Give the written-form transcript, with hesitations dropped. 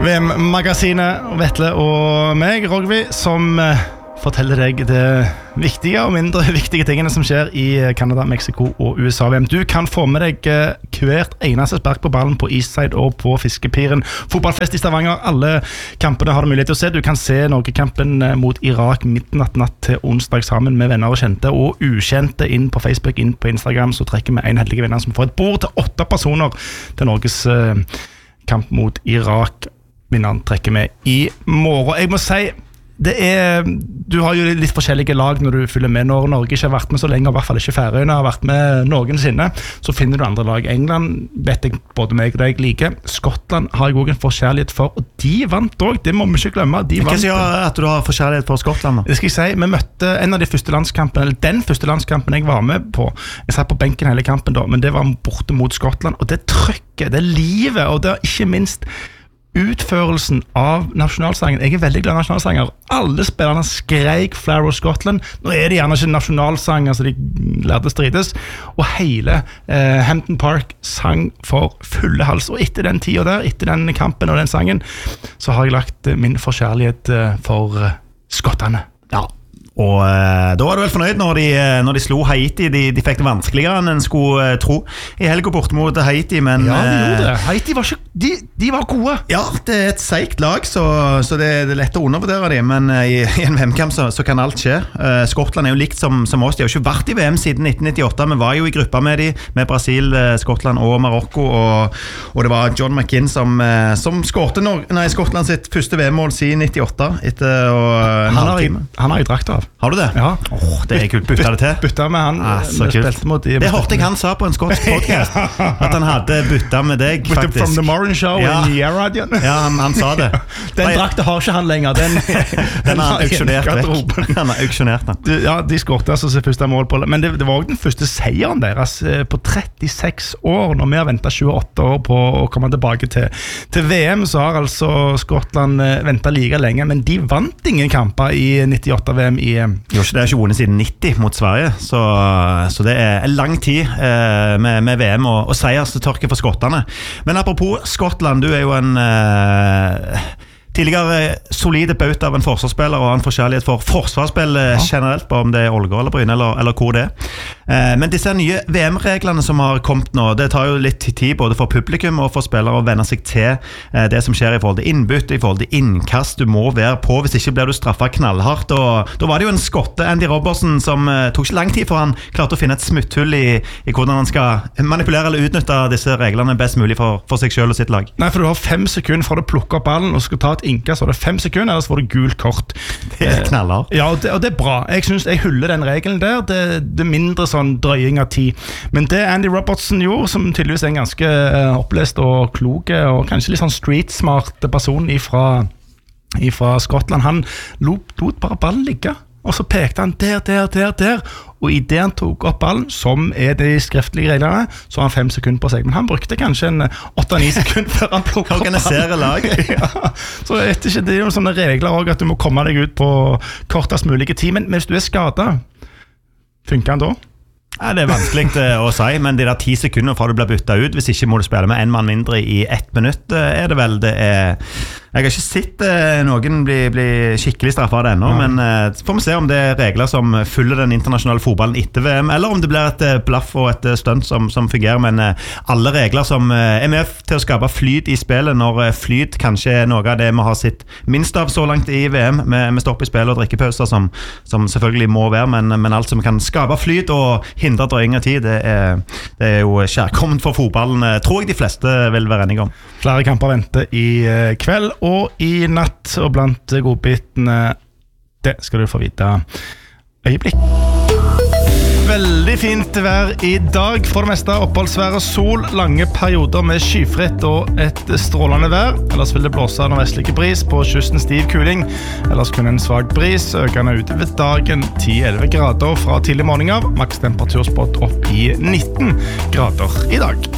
VM-magasinet, Vetle og meg, Rogvi, som forteller deg det viktige og mindre viktige tingene som skjer i Canada, Mexico og USA-VM. Du kan få med deg hvert eneste spark på ballen på Eastside og på Fiskepiren. Fotballfest i Stavanger, alle kampene har du mulighet til å se. Du kan se Norge-kampen mot Irak midnatt til onsdag sammen med venner og kjente og ukjente inn på Facebook, inn på Instagram. Så trekker vi en heldig vinner som får et bord til 8 personer til Norges kamp mot Irak. Vinneren trekker vi i morgen. Jeg må si, du har jo litt forskjellige lag når du følger med. Når Norge ikke har vært med så lenge, og i hvert fall ikke Færøyene har vært med noensinne, så finner du andre lag. England vet jeg både meg og deg liker. Skottland har jeg også en forskjellighet for, og de vant også, det må vi ikke glemme. Hva sier at du har forskjellighet for Skottland? Det skal jeg si, vi møtte en av de første landskampene, eller den første landskampen jeg var med på. Jeg satt på benken hele kampen da, men det var borte mot Skottland, og det trykket, det livet, og det er ikke minst utførelsen av nasjonalsangen. Jeg veldig glad i nasjonalsanger. Alle spillerne skreik Flower of Scotland. Nå det gjerne ikke nasjonalsanger, så de lærte strides. Og hele Hampden Park sang for fulle hals. Og etter den tiden der, etter den kampen og den sangen, så har jeg lagt min forskjærlighet for skottene. Ja. Og da var du vel fornøyd når de slo Haiti. De fikk det vanskeligere enn en skulle tro i helgen bort mot Haiti, men ja, de gjorde det. Haiti var ikke, de var gode. Ja, det et seigt lag, så det lett å undervurdere dem, men i en VM-kamp så kan alt skje. Skottland jo likt som oss. De har jo ikke vært i VM siden 1998. Vi var jo i gruppa med dem, med Brasil, Skottland og Marokko, og det var John McKinn som skårte Skottland sitt første VM-mål siden 98 etter en halvtime. Han har jo drakt av. Har du det? Ja. Det kult. Bytta det til? Bytta med han. Så kult. Det hørte jeg han sa på en skotsk podcast, at han hadde bytta med deg, faktisk. From the morning show in the air-radioen. Ja, han sa det. Den drakta har ikke han lenger. Den har han auksjonert vekk. Han har auksjonert den. Ja, de skårte altså sitt første mål på det. Men det var også den første seieren deres på 36 år, når vi har ventet 28 år på å komme tilbake til VM, så har altså Skottland ventet like lenge, men de vant ingen kamper i 98-VM i det har ikke vunnet siden 90 mot Sverige, så det en lang tid med VM og seierstørke for skottene. Men apropos Skottland, du jo en tidligere solide baut av en forsvarsspiller og en forskjellighet for forsvarsspill generelt, bare om det Ålgård eller Bryne eller hvor det men disse nye VM-reglene som har kommet nå, det tar jo litt tid både for publikum og for spillere å venne seg til det som skjer i forhold til innbytte, i forhold til innkast. Du må være på, hvis ikke blir du straffet knallhardt, og da var det jo en skotte, Andy Robertson, som tok ikke lang tid for han klarte å finne et smutthull i hvordan han skal manipulere eller utnytte disse reglene best mulig for seg selv og sitt lag. Nei, for du har 5 sekunder for å plukke opp ballen og skal ta et innkast, så det 5 sekunder, ellers får du gult kort. Det knallhardt. Ja, og det bra. Jeg synes jeg hyller den regelen der. Det mindre sånn drøying av tid. Men det Andy Robertson gjorde, som tydeligvis en ganske opplest og klok og kanskje litt sånn street-smart person ifra Skottland, han lot bare ballen ligge. Og så pekte han der. Og i det han tok opp ballen, som de skriftlige reglene, så har han 5 sekunder på seg. Men han brukte kanskje en 8-9 sekunder før han plukket opp ballen. Organisere laget. Ja, så det er jo sånne regler også, at du må komme deg ut på kortest mulige tid. Men hvis du skadet, funker han da? Ja, det vanskelig å si, men de der 10 sekunder fra du blir byttet ut, hvis ikke må du spille med en mann mindre i 1 minutt, det vel. Jeg har ikke sett noen bli skikkelig straffet av det ennå, men får vi se om det regler som følger den internasjonale fotballen etter VM, eller om det blir et blaff og et stunt som fungerer, men alle regler som med til å skape flyt i spillet, når flyt kanskje noe av det vi har sett minst av så langt i VM, med stopp i spillet og drikkepauser, som selvfølgelig må være, men alt som kan skape flyt og hindre drøying av tid, det jo kjærkomment for fotballen, tror jeg de fleste vil være enige om. Flere kamper venter i kveld og i natt, og blant godbitene, det skal du få vite øyeblikk. Veldig fint vær i dag, for det meste oppholdsvær og sol, lange perioder med skyfritt og et strålende vær. Ellers vil det blåse nordvestlig bris, på kysten stiv kuling, ellers kun en svag bris, økende utover dagen 10-11 grader fra tidlig morgen av, maks temperaturspott opp i 19 grader i dag.